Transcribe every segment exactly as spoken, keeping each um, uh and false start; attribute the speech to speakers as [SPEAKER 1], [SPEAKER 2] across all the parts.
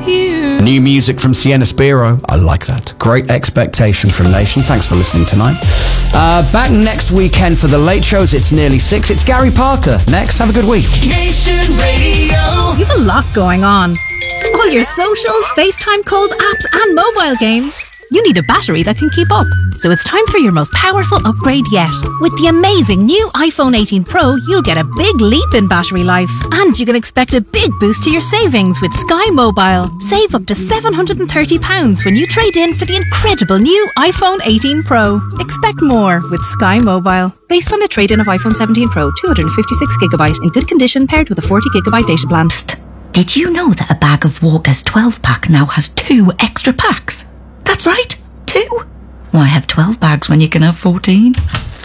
[SPEAKER 1] you.
[SPEAKER 2] New music from Sienna Spiro. I like that. Great Expectation from Nation. Thanks for listening tonight. Uh, back next weekend for the late shows. It's nearly six. It's Gary Parker. Next, have a good week.
[SPEAKER 1] Nation Radio.
[SPEAKER 3] You've a lot going on. All your socials, FaceTime calls, apps and mobile games. You need a battery that can keep up. So it's time for your most powerful upgrade yet. With the amazing new iPhone eighteen Pro, you'll get a big leap in battery life. And you can expect a big boost to your savings with Sky Mobile. Save up to seven hundred thirty pounds when you trade in for the incredible new iPhone eighteen Pro. Expect more with Sky Mobile. Based on a trade-in of iPhone seventeen Pro, two hundred fifty-six gigabyte in good condition paired with a forty gigabyte data plan.
[SPEAKER 4] Psst. Did you know that a bag of Walker's twelve pack now has two extra packs? That's right, two. Why have twelve bags when you can have fourteen?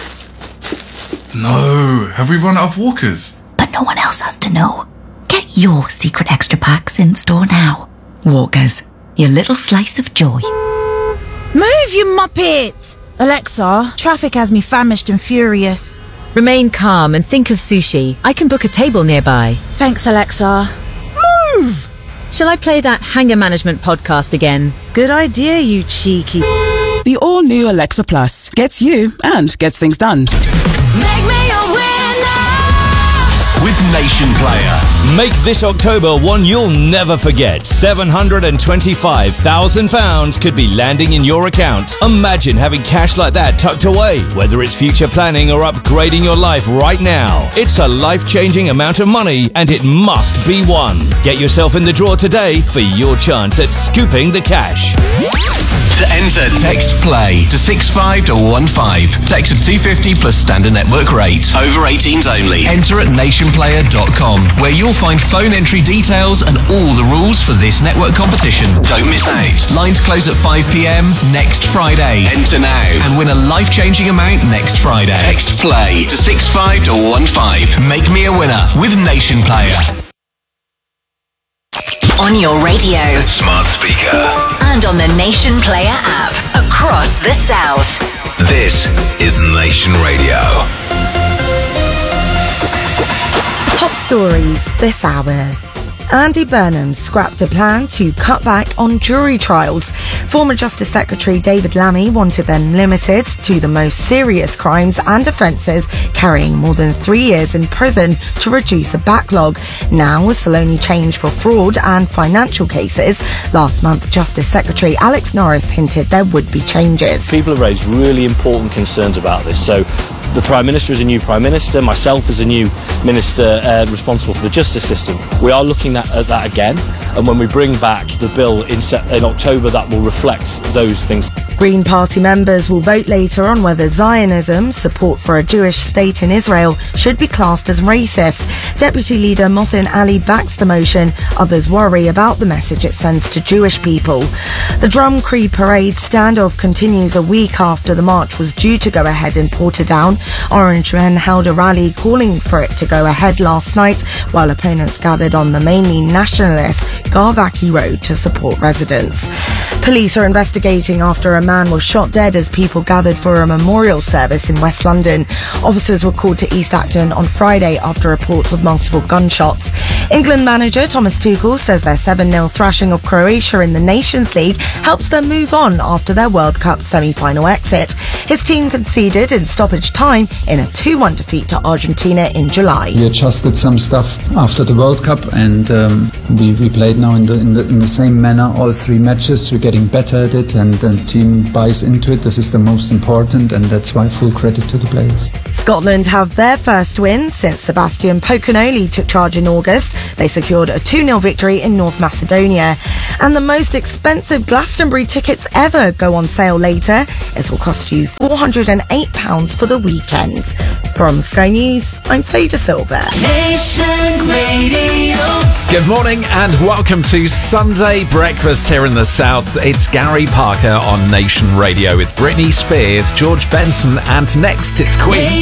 [SPEAKER 5] No, have we run out of Walkers?
[SPEAKER 4] But no one else has to know. Get your secret extra packs in store now. Walkers, your little slice of joy.
[SPEAKER 6] Move, you muppet! Alexa, traffic has me famished and furious.
[SPEAKER 7] Remain calm and think of sushi. I can book a table nearby.
[SPEAKER 6] Thanks, Alexa. Move!
[SPEAKER 7] Shall I play that Hanger Management podcast again?
[SPEAKER 6] Good idea, you cheeky.
[SPEAKER 8] The all-new Alexa Plus gets you and gets things done.
[SPEAKER 1] Make me a winner.
[SPEAKER 9] With Nation Player.
[SPEAKER 10] Make this October one you'll never forget. seven hundred twenty-five thousand pounds could be landing in your account. Imagine having cash like that tucked away. Whether it's future planning or upgrading your life right now, it's a life-changing amount of money and it must be won. Get yourself in the draw today for your chance at scooping the cash.
[SPEAKER 9] To enter, text PLAY to six five one one five. Text at two fifty plus standard network rate. Over eighteens only. Enter at nation player dot com, where you'll find phone entry details and all the rules for this network competition. Don't miss out. Lines close at five p.m. next Friday. Enter now and win a life-changing amount next Friday. Text PLAY to six five one one five. Make me a winner with Nation Player.
[SPEAKER 11] On your radio,
[SPEAKER 9] Smart speaker,
[SPEAKER 11] and on the Nation Player app across the South.
[SPEAKER 9] This is Nation Radio.
[SPEAKER 12] Top stories this hour. Andy Burnham scrapped a plan to cut back on jury trials. Former Justice Secretary David Lammy wanted them limited to the most serious crimes and offences carrying more than three years in prison to reduce a backlog. Now this will only change for fraud and financial cases. Last month, Justice Secretary Alex Norris hinted there would be changes.
[SPEAKER 13] People have raised really important concerns about this. So the Prime Minister is a new Prime Minister, myself as a new Minister uh, responsible for the justice system. We are looking at, at that again, and when we bring back the bill in, se- in October, that will reflect those things.
[SPEAKER 12] Green Party members will vote later on whether Zionism, support for a Jewish state in Israel, should be classed as racist. Deputy Leader Mothin Ali backs the motion. Others worry about the message it sends to Jewish people. The Drum Cree Parade standoff continues a week after the march was due to go ahead in Portadown. Orange Men held a rally calling for it to go ahead last night, while opponents gathered on the mainly nationalist Garvaki Road to support residents. Police are investigating after a man was shot dead as people gathered for a memorial service in West London. Officers were called to East Acton on Friday after reports of multiple gunshots. England manager Thomas Tuchel says their seven nil thrashing of Croatia in the Nations League helps them move on after their World Cup semi-final exit. His team conceded in stoppage time in a two one defeat to Argentina in July.
[SPEAKER 14] We adjusted some stuff after the World Cup, and um, we, we played now in the, in the in the same manner all three matches. We're getting better at it, and the team buys into it. This is the most important, and that's why full credit to the players.
[SPEAKER 12] Scotland have their first win since Sebastian Pocanoli took charge in August. They secured a two nil victory in North Macedonia. And the most expensive Glastonbury tickets ever go on sale later. It will cost you four hundred eight pounds for the weekend. From Sky News, I'm Fader Silver.
[SPEAKER 1] Nation Radio.
[SPEAKER 15] Good morning and welcome to Sunday Breakfast here in the South. It's Gary Parker on Nation Radio with Britney Spears, George Benson, and next it's Queen.